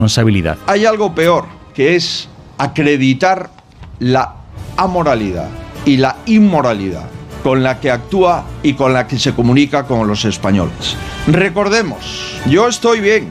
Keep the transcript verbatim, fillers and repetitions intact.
responsabilidad. Hay algo peor, que es acreditar la amoralidad y la inmoralidad con la que actúa y con la que se comunica con los españoles. Recordemos, yo estoy bien,